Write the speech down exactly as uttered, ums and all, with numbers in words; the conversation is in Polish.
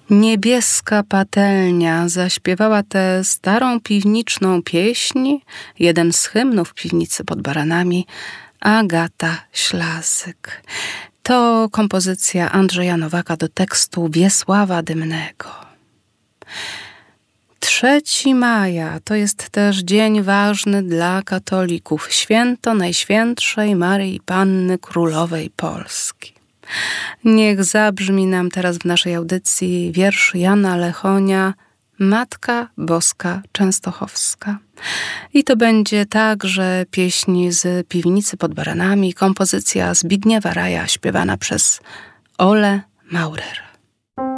Niebieska Patelnia zaśpiewała tę starą piwniczą pieśń, jeden z hymnów piwnicy pod Baranami, Agata Ślazyk. To kompozycja Andrzeja Nowaka do tekstu Wiesława Dymnego. trzeciego maja to jest też dzień ważny dla katolików, święto Najświętszej Maryi Panny Królowej Polski. Niech zabrzmi nam teraz w naszej audycji wiersz Jana Lechonia Matka Boska Częstochowska. I to będzie także pieśń z Piwnicy pod Baranami, kompozycja Zbigniewa Raja śpiewana przez Olę Maurer.